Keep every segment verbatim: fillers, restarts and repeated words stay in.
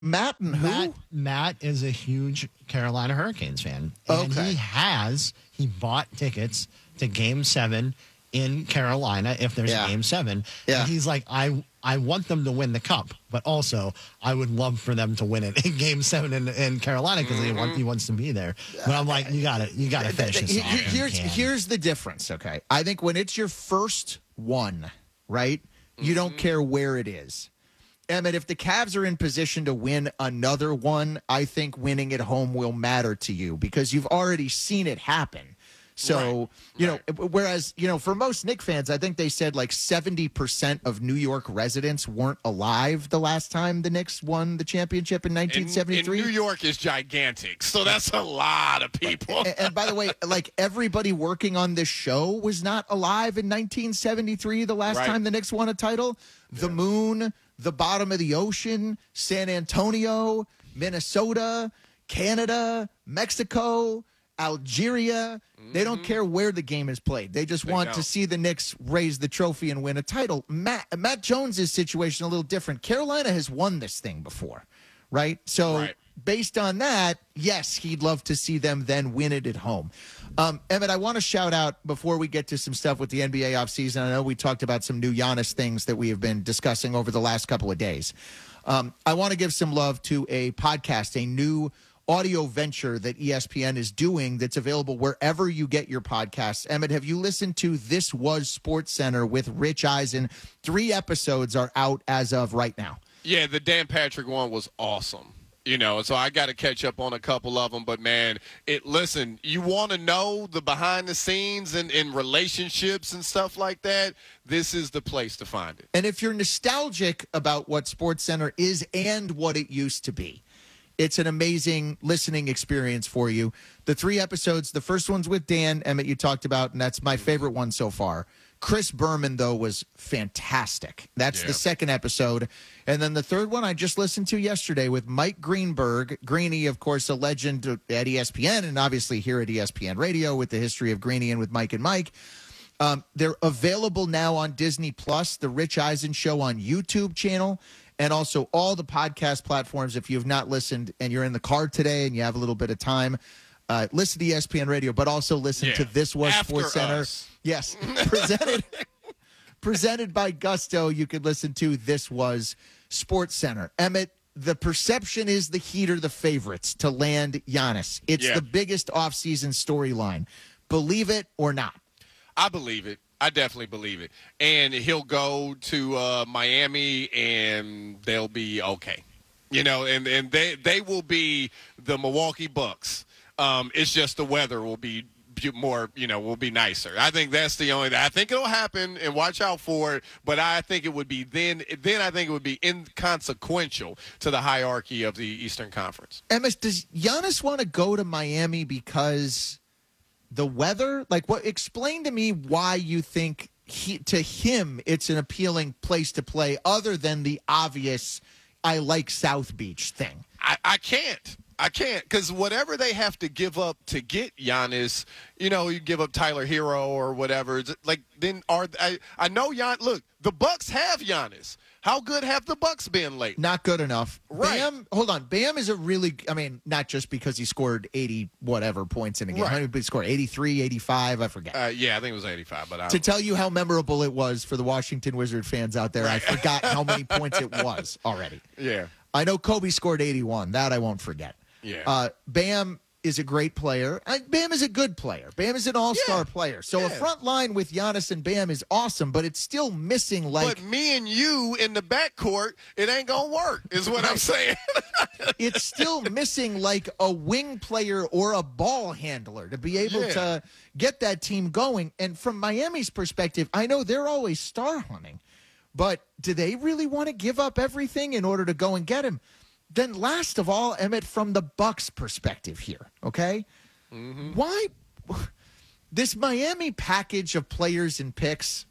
Matt and who? Matt, Matt is a huge Carolina Hurricanes fan. And Okay. he has, he bought tickets to game seven in Carolina if there's Yeah. a game seven. Yeah. And he's like, I I want them to win the cup, but also I would love for them to win it in game seven in, in Carolina because he, want, he wants to be there. But I'm like, you got to you got to finish this Here- off. if you Here's can. here's the difference, okay? I think when it's your first one, right? You don't care where it is. Emmett, if the Cavs are in position to win another one, I think winning at home will matter to you because you've already seen it happen. So, Right. you know, Right. whereas, you know, for most Knicks fans, I think they said like seventy percent of New York residents weren't alive the last time the Knicks won the championship in And, nineteen seventy-three. and New York is gigantic, so that's a lot of people. and, and by the way, like everybody working on this show was not alive in nineteen seventy-three, the last Right. time the Knicks won a title. The moon, the bottom of the ocean, San Antonio, Minnesota, Canada, Mexico, Algeria. They don't care where the game is played. They just They want to don't. see the Knicks raise the trophy and win a title. Matt, Matt Jones's situation a little different. Carolina has won this thing before, right? So Right. based on that, yes, he'd love to see them then win it at home. Um, Emmett, I want to shout out before we get to some stuff with the N B A offseason. I know we talked about some new Giannis things that we have been discussing over the last couple of days. Um, I want to give some love to a podcast, a new audio venture that E S P N is doing that's available wherever you get your podcasts. Emmett, have you listened to This Was Sports Center with Rich Eisen? Three episodes are out as of right now. Yeah, the Dan Patrick one was awesome. You know, so I got to catch up on a couple of them. But, man, it listen, you want to know the behind the scenes and, and relationships and stuff like that, this is the place to find it. And if you're nostalgic about what Sports Center is and what it used to be, it's an amazing listening experience for you. The three episodes, the first one's with Dan, Emmett, you talked about, and that's my favorite one so far. Chris Berman, though, was fantastic. That's Yeah. the second episode. And then the third one I just listened to yesterday with Mike Greenberg. Greeny, of course, a legend at E S P N and obviously here at E S P N Radio with the history of Greeny and with Mike and Mike. Um, they're available now on Disney Plus, the Rich Eisen Show on YouTube channel, and also all the podcast platforms. If you have not listened and you're in the car today and you have a little bit of time, uh, listen to E S P N Radio, but also listen Yeah. to This Was After Sports Center. us. Yes, presented presented by Gusto. You could listen to This Was Sports Center. Emmett, the perception is the Heat are the favorites to land Giannis. It's Yeah. the biggest offseason storyline. Believe it or not. I believe it. I definitely believe it. And he'll go to uh, Miami, and they'll be okay. You know, and, and they, they will be the Milwaukee Bucks. Um, it's just the weather will be more, you know, will be nicer. I think that's the only, I think it'll happen, and watch out for it, but I think it would be then, then I think it would be inconsequential to the hierarchy of the Eastern Conference. Emma, does Giannis want to go to Miami because the weather? Like, what? Explain to me why you think he, to him it's an appealing place to play, other than the obvious "I like South Beach" thing. I, I can't. I can't, because whatever they have to give up to get Giannis, you know, you give up Tyler Hero or whatever. It's like, then are I? I know Gian. Look, the Bucks have Giannis. How good have the Bucks been lately? Not good enough. Right. Bam, hold on. Bam is a really, I mean, not just because he scored eighty whatever points in a game. Right. How many did he score? eighty-three, eighty-five, I forget. Uh, yeah, I think it was eighty-five, but I To don't tell you how memorable it was for the Washington Wizard fans out there, I forgot how many points it was already. yeah, I know Kobe scored eighty-one. That I won't forget. yeah. Uh, Bam is a great player. Uh, Bam is a good player. Bam is an all-star Yeah. player. So Yeah. a front line with Giannis and Bam is awesome, but it's still missing like but me and you in the backcourt, it ain't gonna work. Is what I'm saying. it's still missing like a wing player or a ball handler to be able Yeah. to get that team going. And from Miami's perspective, I know they're always star hunting, but do they really want to give up everything in order to go and get him? Then last of all, Emmett, from the Bucks perspective here, okay? Mm-hmm. Why this Miami package of players and picks?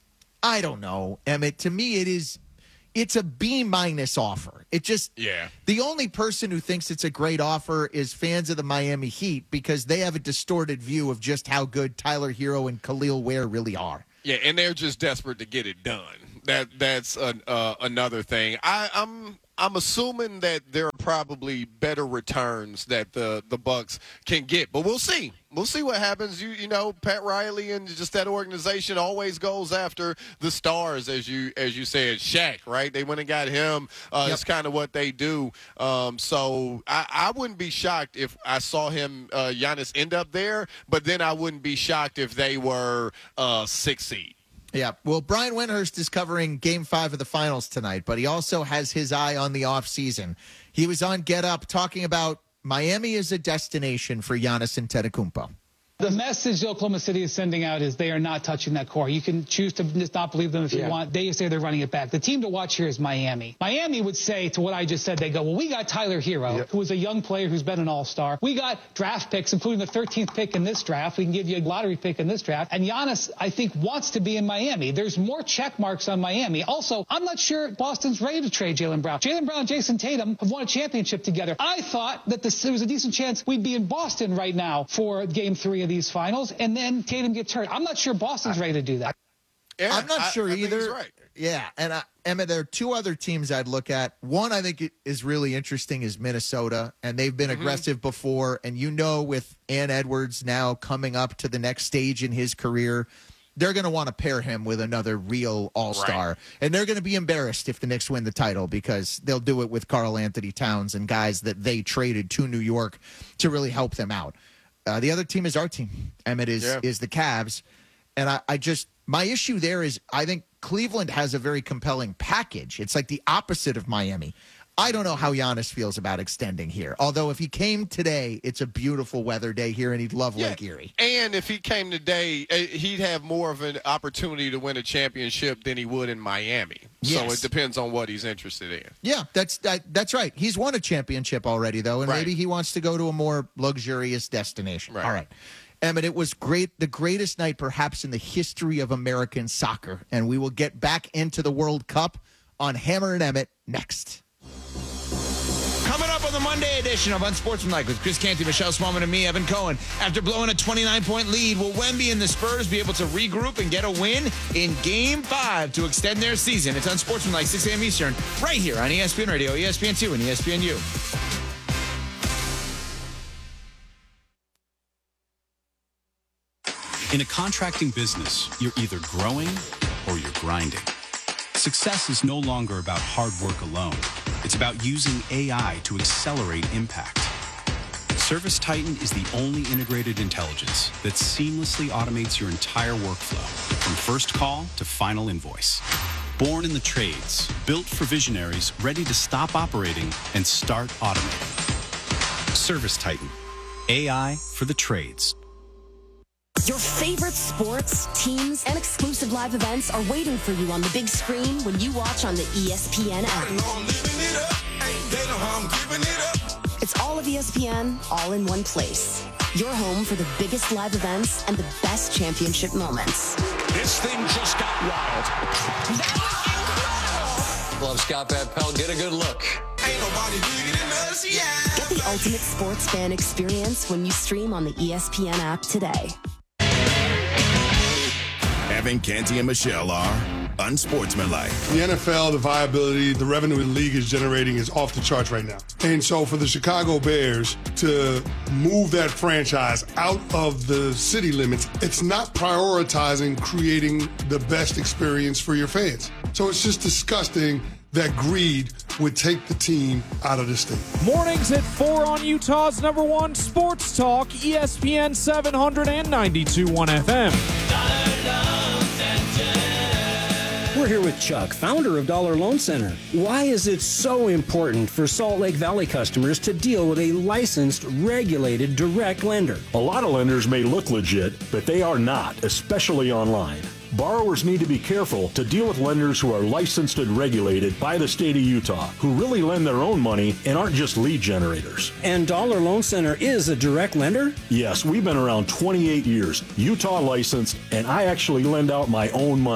I don't know, Emmett. To me, it is it's a B minus offer. It just Yeah. The only person who thinks it's a great offer is fans of the Miami Heat because they have a distorted view of just how good Tyler Hero and Khalil Ware really are. Yeah, and they're just desperate to get it done. That that's an, uh, another thing. I, I'm I'm assuming that there are probably better returns that the the Bucks can get, but we'll see. We'll see what happens. You you know, Pat Riley and just that organization always goes after the stars, as you as you said. Shaq, right? They went and got him. Uh, yep. It's kind of what they do. Um, so I, I wouldn't be shocked if I saw him, uh, Giannis, end up there. But then I wouldn't be shocked if they were uh, six seed. Yeah, well, Brian Windhurst is covering Game Five of the Finals tonight, but he also has his eye on the off season. He was on Get Up talking about Miami is a destination for Giannis Antetokounmpo. The message Oklahoma City is sending out is they are not touching that core. You can choose to just not believe them if yeah. you want. They say they're running it back. The team to watch here is Miami. Miami would say to what I just said, they go, well, we got Tyler Hero, yep. who is a young player who's been an all-star. We got draft picks, including the thirteenth pick in this draft. We can give you a lottery pick in this draft. And Giannis, I think, wants to be in Miami. There's more check marks on Miami. Also, I'm not sure Boston's ready to trade Jaylen Brown. Jaylen Brown and Jason Tatum have won a championship together. I thought that this, there was a decent chance we'd be in Boston right now for Game Three of these finals, and then Tatum gets hurt. I'm not sure Boston's ready to do that. Yeah, I'm not I, sure I either. Right. Yeah, and I, Emma, there are two other teams I'd look at. One I think is really interesting is Minnesota, and they've been mm-hmm. aggressive before. And you know, with Ann Edwards now coming up to the next stage in his career, they're going to want to pair him with another real all-star. Right. And they're going to be embarrassed if the Knicks win the title because they'll do it with Karl Anthony Towns and guys that they traded to New York to really help them out. Uh, the other team is our team, Emmett, is, yeah. is the Cavs. And I, I just – my issue there is I think Cleveland has a very compelling package. It's like the opposite of Miami. I don't know how Giannis feels about extending here. Although if he came today, it's a beautiful weather day here, and he'd love yeah. Lake Erie. And if he came today, he'd have more of an opportunity to win a championship than he would in Miami. Yes. So it depends on what he's interested in. Yeah, that's that, that's right. He's won a championship already, though, and right. maybe he wants to go to a more luxurious destination. Right. All right. Emmett, it was great, the greatest night perhaps in the history of American soccer, and we will get back into the World Cup on Hammer and Emmett next. Coming up on the Monday edition of Unsportsmanlike with Chris Canty, Michelle Smallman, and me, Evan Cohen. After blowing a twenty-nine point lead, will Wemby and the Spurs be able to regroup and get a win in Game five to extend their season? It's Unsportsmanlike, six a.m. Eastern, right here on E S P N Radio, E S P N two, and E S P N U. In a contracting business, you're either growing or you're grinding. Success is no longer about hard work alone. It's about using A I to accelerate impact. ServiceTitan is the only integrated intelligence that seamlessly automates your entire workflow, from first call to final invoice. Born in the trades, built for visionaries ready to stop operating and start automating. ServiceTitan, A I for the trades. Your favorite sports, teams, and exclusive live events are waiting for you on the big screen when you watch on the E S P N app. It's all of E S P N, all in one place. Your home for the biggest live events and the best championship moments. This thing just got wild. That was incredible. Love Scott Van Pelt. Get a good look. Ain't nobody bigger than us, yeah. Get the ultimate sports fan experience when you stream on the E S P N app today. Evan Canty and Michelle are unsportsmanlike. The N F L, the viability, the revenue the league is generating is off the charts right now. And so for the Chicago Bears to move that franchise out of the city limits, it's not prioritizing creating the best experience for your fans. So it's just disgusting that greed would take the team out of the state. Mornings at four on Utah's number one sports talk, E S P N seven ninety-two point one F M. We're here with Chuck, founder of Dollar Loan Center. Why is it so important for Salt Lake Valley customers to deal with a licensed, regulated, direct lender? A lot of lenders may look legit, but they are not, especially online. Borrowers need to be careful to deal with lenders who are licensed and regulated by the state of Utah, who really lend their own money and aren't just lead generators. And Dollar Loan Center is a direct lender? Yes, we've been around twenty-eight years, Utah licensed, and I actually lend out my own money.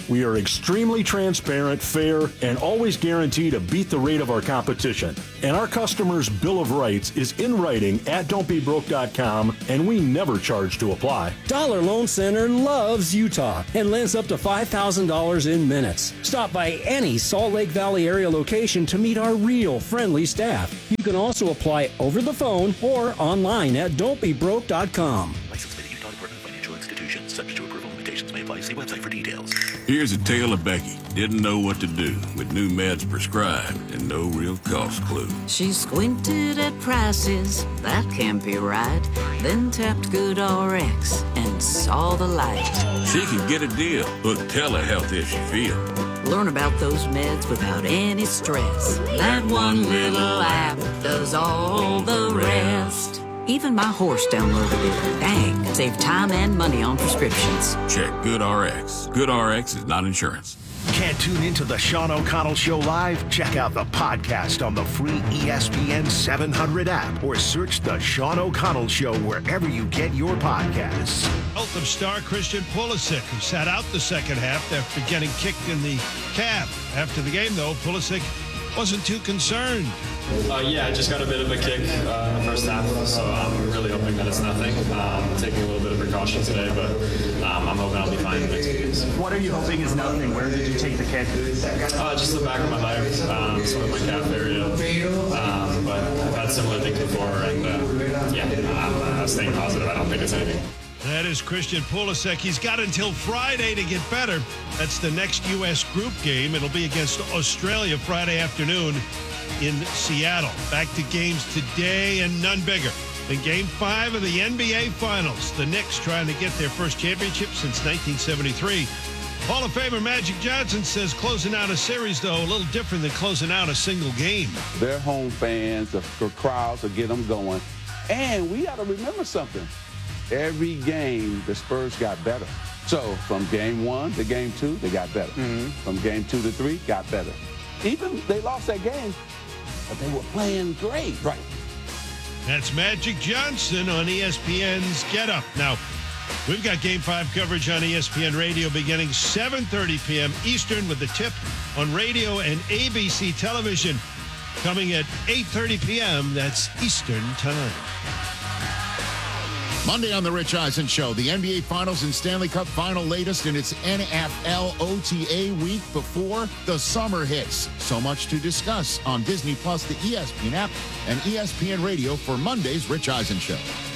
We are extremely transparent, fair, and always guarantee to beat the rate of our competition. And our customers' Bill of Rights is in writing at don't be broke dot com, and we never charge to apply. Dollar Loan Center loves Utah and lends up to five thousand dollars in minutes. Stop by any Salt Lake Valley area location to meet our real friendly staff. You can also apply over the phone or online at don't be broke dot com. License by the Utah Department of Financial Institutions. Subject to approval. Limitations may apply. See website for details. Here's a tale of Becky. Didn't know what to do with new meds prescribed and no real cost clue. She squinted at prices, that can't be right. Then tapped GoodRx and saw the light. She could get a deal, book telehealth if she feels. Learn about those meds without any stress. That one little app does all the rest. Even my horse downloaded it. Dang, save time and money on prescriptions. Check GoodRx. GoodRx is not insurance. Can't tune into the Sean O'Connell Show live? Check out the podcast on the free E S P N seven hundred app or search the Sean O'Connell Show wherever you get your podcasts. Health of star Christian Pulisic, who sat out the second half after getting kicked in the calf. After the game, though, Pulisic wasn't too concerned. Uh, yeah, I just got a bit of a kick uh, in the first half, so I'm really hoping that it's nothing. Um, taking a little bit of precaution today, but um, I'm hoping I'll be fine in the next few days. What are you hoping is nothing? Where did you take the kick? Uh, just the back of my leg, um, sort of my calf area. Um, but I've had similar things before, and uh, yeah, I'm uh, staying positive. I don't think it's anything. That is Christian Pulisic. He's got until Friday to get better. That's the next U S group game. It'll be against Australia Friday afternoon in Seattle. Back to games today and none bigger than Game five of the N B A Finals. The Knicks trying to get their first championship since nineteen seventy-three. Hall of Famer Magic Johnson says closing out a series, though, a little different than closing out a single game. Their home fans, the crowds will get them going. And we got to remember something. Every game, the Spurs got better. So from game one to game two, they got better. Mm-hmm. From game two to three, got better. Even they lost that game, but they were playing great. Right. That's Magic Johnson on E S P N's Get Up. Now, we've got Game five coverage on E S P N Radio beginning seven thirty p.m. Eastern with the tip on radio and A B C television coming at eight thirty p.m. That's Eastern time. Monday on The Rich Eisen Show, the N B A Finals and Stanley Cup Final latest in its N F L O T A week before the summer hits. So much to discuss on Disney Plus, the E S P N app, and E S P N Radio for Monday's Rich Eisen Show.